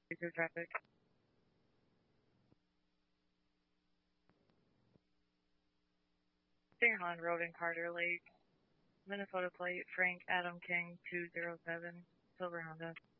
Through traffic. Sierra Road in Carter Lake. Minnesota plate Frank Adam King 207 Silver Honda.